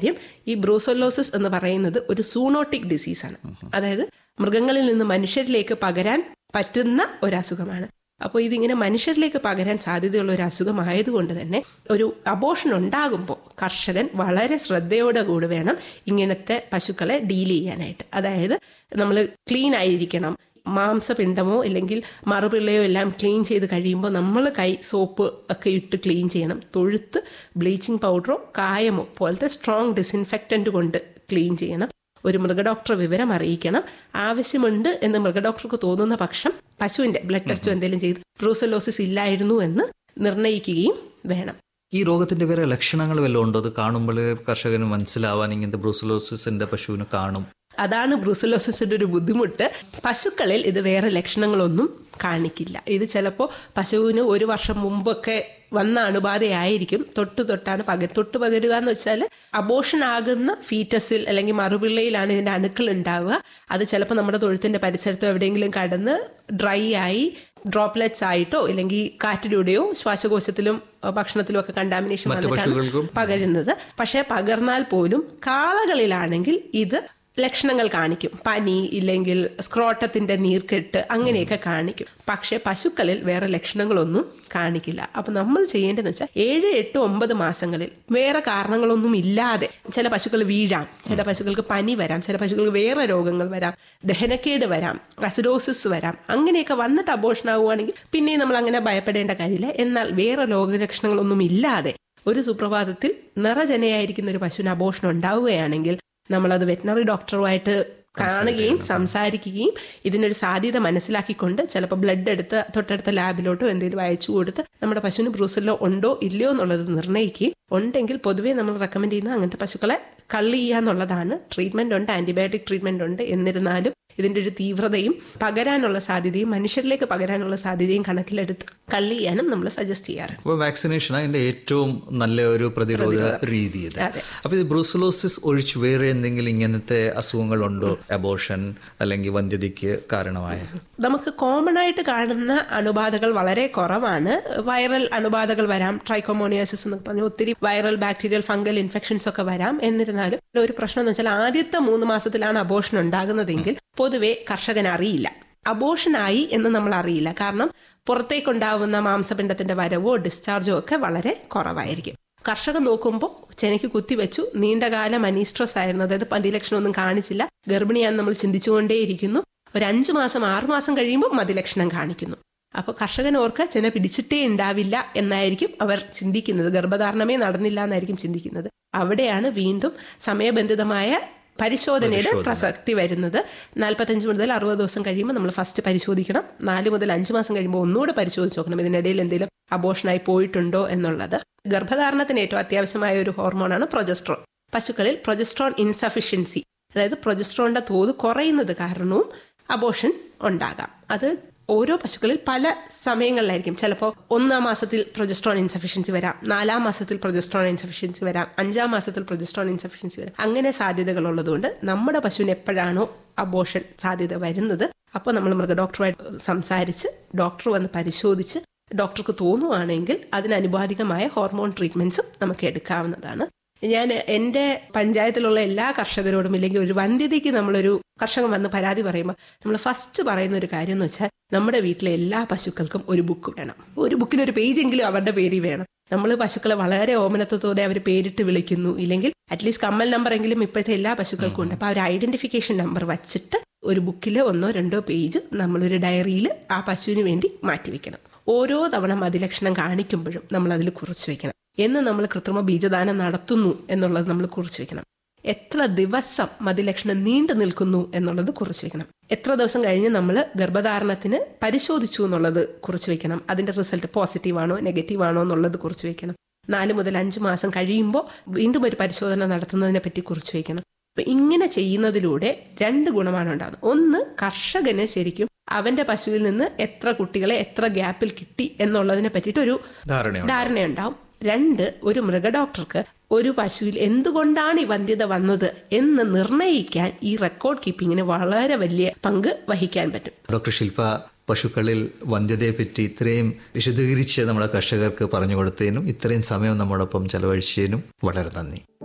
കാര്യം, ഈ ബ്രൂസെല്ലോസിസ് എന്ന് പറയുന്നത് ഒരു സൂണോട്ടിക് ഡിസീസാണ്. അതായത് മൃഗങ്ങളിൽ നിന്ന് മനുഷ്യരിലേക്ക് പകരാൻ പറ്റുന്ന ഒരു അസുഖമാണ്. അപ്പോൾ ഇതിങ്ങനെ മനുഷ്യരിലേക്ക് പകരാൻ സാധ്യതയുള്ള ഒരു അസുഖമായതുകൊണ്ട് തന്നെ ഒരു അബോർഷൻ ഉണ്ടാകുമ്പോൾ കർഷകൻ വളരെ ശ്രദ്ധയോടെ കൂടി വേണം ഇങ്ങനത്തെ പശുക്കളെ ഡീൽ ചെയ്യാനായിട്ട്. അതായത് നമ്മൾ ക്ലീൻ ആയിരിക്കണം. മാംസപിണ്ഡമോ അല്ലെങ്കിൽ മറുപിള്ളയോ എല്ലാം ക്ലീൻ ചെയ്ത് കഴിയുമ്പോൾ നമ്മൾ കൈ സോപ്പ് ഒക്കെ ഇട്ട് ക്ലീൻ ചെയ്യണം. തൊഴുത്ത് ബ്ലീച്ചിങ് പൗഡറോ കായമോ പോലത്തെ സ്ട്രോങ് ഡിസിൻഫെക്റ്റന്റ് കൊണ്ട് ക്ലീൻ ചെയ്യണം. ഒരു മൃഗഡോക്ടറെ വിവരം അറിയിക്കണം. ആവശ്യമുണ്ട് എന്ന് മൃഗഡോക്ടർക്ക് തോന്നുന്ന പക്ഷം പശുവിന്റെ ബ്ലഡ് ടെസ്റ്റോ എന്തെങ്കിലും ചെയ്ത് ബ്രൂസെല്ലോസിസ് ഇല്ലായിരുന്നു എന്ന് നിർണ്ണയിക്കുകയും വേണം. ഈ രോഗത്തിന്റെ വേറെ ലക്ഷണങ്ങൾ വല്ലതും ഉണ്ടോ? അത് കാണുമ്പോൾ കർഷകന് മനസ്സിലാവാൻ ഇങ്ങനത്തെ ബ്രൂസെല്ലോസിന്റെ പശുവിന് കാണും. അതാണ് ബ്രൂസെല്ലോസിന്റെ ഒരു ബുദ്ധിമുട്ട്. പശുക്കളിൽ ഇത് വേറെ ലക്ഷണങ്ങളൊന്നും കാണിക്കില്ല. ഇത് ചിലപ്പോൾ പശുവിന് ഒരു വർഷം മുമ്പൊക്കെ വന്ന അണുബാധയായിരിക്കും. തൊട്ടാണ് തൊട്ട് പകരുക എന്ന് വെച്ചാൽ അബോർഷൻ ആകുന്ന ഫീറ്റസിൽ അല്ലെങ്കിൽ മറുപിള്ളയിലാണ് ഇതിന്റെ അണുക്കൾ ഉണ്ടാവുക. അത് ചിലപ്പോൾ നമ്മുടെ തൊഴുത്തിന്റെ പരിസരത്തോ എവിടെയെങ്കിലും കടന്ന് ഡ്രൈ ആയി ഡ്രോപ്ലെറ്റ്സ് ആയിട്ടോ അല്ലെങ്കിൽ കാറ്റിലൂടെയോ ശ്വാസകോശത്തിലും ഭക്ഷണത്തിലും ഒക്കെ കണ്ടാമിനേഷൻ വന്നിട്ടാണ് പകരുന്നത്. പക്ഷേ പകർന്നാൽ പോലും കാളകളിലാണെങ്കിൽ ഇത് ലക്ഷണങ്ങൾ കാണിക്കും. പനി ഇല്ലെങ്കിൽ സ്ക്രോട്ടത്തിന്റെ നീർക്കെട്ട് അങ്ങനെയൊക്കെ കാണിക്കും. പക്ഷെ പശുക്കളിൽ വേറെ ലക്ഷണങ്ങളൊന്നും കാണിക്കില്ല. അപ്പൊ നമ്മൾ ചെയ്യേണ്ടതെന്ന് വെച്ചാൽ 7, 8, 9 മാസങ്ങളിൽ വേറെ കാരണങ്ങളൊന്നും ഇല്ലാതെ ചില പശുക്കൾ വീഴാം, ചില പശുക്കൾക്ക് പനി വരാം, ചില പശുക്കൾക്ക് വേറെ രോഗങ്ങൾ വരാം, ദഹനക്കേട് വരാം, അസിഡോസിസ് വരാം. അങ്ങനെയൊക്കെ വന്നിട്ട് അബോർഷൻ ആവുകയാണെങ്കിൽ പിന്നെയും നമ്മൾ അങ്ങനെ ഭയപ്പെടേണ്ട കാര്യമില്ല. എന്നാൽ വേറെ രോഗലക്ഷണങ്ങളൊന്നും ഇല്ലാതെ ഒരു സുപ്രഭാതത്തിൽ നിറജനയായിരിക്കുന്ന ഒരു പശുവിന് അബോർഷൻ ഉണ്ടാവുകയാണെങ്കിൽ നമ്മളത് വെറ്റിനറി ഡോക്ടറുമായിട്ട് കാണുകയും സംസാരിക്കുകയും ഇതിനൊരു സാധ്യത മനസ്സിലാക്കിക്കൊണ്ട് ചിലപ്പോൾ ബ്ലഡ് എടുത്ത് തൊട്ടടുത്ത ലാബിലോട്ടോ എന്തെങ്കിലും അയച്ചു കൊടുത്ത് നമ്മുടെ പശുവിന് ബ്രൂസെല്ലോ ഉണ്ടോ ഇല്ലയോ എന്നുള്ളത് നിർണ്ണയിക്കുകയും ഉണ്ടെങ്കിൽ പൊതുവേ നമ്മൾ റെക്കമെൻഡ് ചെയ്യുന്ന അങ്ങനത്തെ പശുക്കളെ കള്ളി ചെയ്യാന്നുള്ളതാണ്. ട്രീറ്റ്മെന്റ് ഉണ്ട്, ആന്റിബയോട്ടിക് ട്രീറ്റ്മെന്റ് ഉണ്ട്. എന്നിരുന്നാലും ഇതിന്റെ ഒരു തീവ്രതയും പകരാനുള്ള സാധ്യതയും മനുഷ്യരിലേക്ക് പകരാനുള്ള സാധ്യതയും കണക്കിലെടുത്ത് കള്ളി ചെയ്യാനും നമ്മൾ സജസ്റ്റ് ചെയ്യാറ്. അപ്പോൾ വാക്സിനേഷൻ അതിന്റെ ഏറ്റവും നല്ല ഒരു പ്രതിരോധ രീതി. അപ്പോൾ ഇത് ബ്രൂസെല്ലോസിസ് ഒഴിച്ച് വേറെ എന്തെങ്കിലും ഇങ്ങനത്തെ അസുഖങ്ങളുണ്ടോ? അബോർഷൻ അല്ലെങ്കിൽ വന്ധ്യതയ്ക്ക് കാരണമായ നമുക്ക് കോമൺ ആയിട്ട് കാണുന്ന അണുബാധകൾ വളരെ കുറവാണ്. വൈറൽ അണുബാധകൾ വരാം, ട്രൈക്കോമോണിയാസിസ് എന്നൊക്കെ പറഞ്ഞ് ഒത്തിരി വൈറൽ ബാക്ടീരിയൽ ഫംഗൽ ഇൻഫെക്ഷൻസ് ഒക്കെ വരാം. എന്നിരുന്നാലും ഒരു പ്രശ്നം എന്ന് വെച്ചാൽ ആദ്യത്തെ 3 മാസത്തിലാണ് അബോർഷൻ ഉണ്ടാകുന്നതെങ്കിൽ പൊതുവെ കർഷകൻ അറിയില്ല. അബോർഷനായി എന്ന് നമ്മൾ അറിയില്ല. കാരണം പുറത്തേക്കുണ്ടാവുന്ന മാംസപിണ്ഡത്തിന്റെ വരവോ ഡിസ്ചാർജോ ഒക്കെ വളരെ കുറവായിരിക്കും. കർഷകൻ നോക്കുമ്പോൾ ചെനയ്ക്ക് കുത്തിവെച്ചു, നീണ്ടകാലം അനീസ്ട്രസ് ആയിരുന്നു, അതായത് മതിലക്ഷണമൊന്നും കാണിച്ചില്ല, ഗർഭിണിയാന്ന് നമ്മൾ ചിന്തിച്ചുകൊണ്ടേയിരിക്കുന്നു. ഒരു 5 മാസം 6 മാസം കഴിയുമ്പോൾ മതിലക്ഷണം കാണിക്കുന്നു. അപ്പോൾ കർഷകൻ ഓർക്ക് ചെന പിടിച്ചിട്ടേ ഉണ്ടാവില്ല എന്നായിരിക്കും അവർ ചിന്തിക്കുന്നത്. ഗർഭധാരണമേ നടന്നില്ല എന്നായിരിക്കും ചിന്തിക്കുന്നത്. അവിടെയാണ് വീണ്ടും സമയബന്ധിതമായ പരിശോധനയുടെ പ്രസക്തി വരുന്നത്. 45 മുതൽ 60 ദിവസം കഴിയുമ്പോൾ നമ്മൾ ഫസ്റ്റ് പരിശോധിക്കണം. 4 മുതൽ 5 മാസം കഴിയുമ്പോൾ ഒന്നുകൂടെ പരിശോധിച്ച് നോക്കണം ഇതിനിടയിൽ എന്തെങ്കിലും അബോർഷനായി പോയിട്ടുണ്ടോ എന്നുള്ളത്. ഗർഭധാരണത്തിന് ഏറ്റവും അത്യാവശ്യമായ ഒരു ഹോർമോണാണ് പ്രൊജസ്ട്രോൺ. പശുക്കളിൽ പ്രൊജസ്ട്രോൺ ഇൻസഫിഷ്യൻസി, അതായത് പ്രൊജസ്ട്രോണിന്റെ തോത് കുറയുന്നത് കാരണവും അബോർഷൻ ഉണ്ടാകാം. അത് ഓരോ പശുക്കളിൽ പല സമയങ്ങളിലായിരിക്കും. ചിലപ്പോൾ 1-ാം മാസത്തിൽ പ്രൊജസ്ട്രോൺ ഇൻസഫിഷ്യൻസി വരാം, 4-ാം മാസത്തിൽ പ്രൊജസ്ട്രോൺ ഇൻസഫിഷ്യൻസി വരാം, 5-ാം മാസത്തിൽ പ്രൊജസ്ട്രോൺ ഇൻസഫിഷ്യൻസി വരാം. അങ്ങനെ സാധ്യതകൾ ഉള്ളതുകൊണ്ട് നമ്മുടെ പശുവിന് എപ്പോഴാണോ അബോർഷൻ സാധ്യത വരുന്നത് അപ്പോൾ നമ്മൾ മൃഗഡോക്ടറുമായിട്ട് സംസാരിച്ച് ഡോക്ടർ വന്ന് പരിശോധിച്ച് ഡോക്ടർക്ക് തോന്നുവാണെങ്കിൽ അതിനനുപാതികമായ ഹോർമോൺ ട്രീറ്റ്മെന്റ്സും നമുക്ക് എടുക്കാവുന്നതാണ്. ഞാൻ എൻ്റെ പഞ്ചായത്തിലുള്ള എല്ലാ കർഷകരോടും, ഇല്ലെങ്കിൽ ഒരു വന്ധ്യതയ്ക്ക് നമ്മളൊരു കർഷകൻ വന്ന് പരാതി പറയുമ്പോൾ നമ്മൾ ഫസ്റ്റ് പറയുന്ന ഒരു കാര്യം എന്ന് വെച്ചാൽ നമ്മുടെ വീട്ടിലെ എല്ലാ പശുക്കൾക്കും ഒരു ബുക്ക് വേണം. ഒരു ബുക്കിലൊരു പേജെങ്കിലും അവരുടെ പേരിൽ വേണം. നമ്മൾ പശുക്കളെ വളരെ ഓമനത്വത്തോടെ അവർ പേരിട്ട് വിളിക്കുന്നു, ഇല്ലെങ്കിൽ അറ്റ്ലീസ്റ്റ് കമ്മൽ നമ്പർ എങ്കിലും ഇപ്പോഴത്തെ എല്ലാ പശുക്കൾക്കും ഉണ്ട്. അപ്പോൾ ആ ഒരു ഐഡന്റിഫിക്കേഷൻ നമ്പർ വച്ചിട്ട് ഒരു ബുക്കിൽ 1-2 പേജ് നമ്മളൊരു ഡയറിയിൽ ആ പശുവിന് വേണ്ടി മാറ്റിവെക്കണം. ഓരോ തവണ മതിലക്ഷണം കാണിക്കുമ്പോഴും നമ്മൾ അതിൽ കുറിച്ച് വെക്കണം. എന്ന് നമ്മൾ കൃത്രിമ ബീജദാനം നടത്തുന്നു എന്നുള്ളത് നമ്മൾ കുറിച്ച് വെക്കണം. എത്ര ദിവസം മതിലക്ഷണം നീണ്ടു നിൽക്കുന്നു എന്നുള്ളത് കുറിച്ച് വെക്കണം. എത്ര ദിവസം കഴിഞ്ഞ് നമ്മൾ ഗർഭധാരണത്തിന് പരിശോധിച്ചു എന്നുള്ളത് കുറിച്ച് വെക്കണം. അതിന്റെ റിസൾട്ട് പോസിറ്റീവ് ആണോ നെഗറ്റീവ് ആണോ എന്നുള്ളത് കുറിച്ച് വെക്കണം. 4 മുതൽ 5 മാസം കഴിയുമ്പോൾ വീണ്ടും ഒരു പരിശോധന നടത്തുന്നതിനെ പറ്റി കുറിച്ച് വെക്കണം. അപ്പൊ ഇങ്ങനെ ചെയ്യുന്നതിലൂടെ 2 ഗുണമാണ് ഉണ്ടാകുന്നത്. ഒന്ന്, കർഷകന് ശരിക്കും അവന്റെ പശുവിൽ നിന്ന് എത്ര കുട്ടികളെ എത്ര ഗ്യാപ്പിൽ കിട്ടി എന്നുള്ളതിനെ പറ്റിയിട്ടൊരു ധാരണയുണ്ടാവും. 2, ഒരു മൃഗഡോക്ടർക്ക് ഒരു പശുവിൽ എന്തുകൊണ്ടാണ് ഈ വന്ധ്യത വന്നത് എന്ന് നിർണ്ണയിക്കാൻ ഈ റെക്കോർഡ് കീപ്പിങ്ങിന് വളരെ വലിയ പങ്ക് വഹിക്കാൻ പറ്റും. ഡോക്ടർ ശില്പ, പശുക്കളിൽ വന്ധ്യതയെ പറ്റി ഇത്രയും വിശദീകരിച്ച് നമ്മുടെ കർഷകർക്ക് പറഞ്ഞു കൊടുത്തതിനും ഇത്രയും സമയം നമ്മോടൊപ്പം ചെലവഴിച്ചതിനും വളരെ നന്ദി.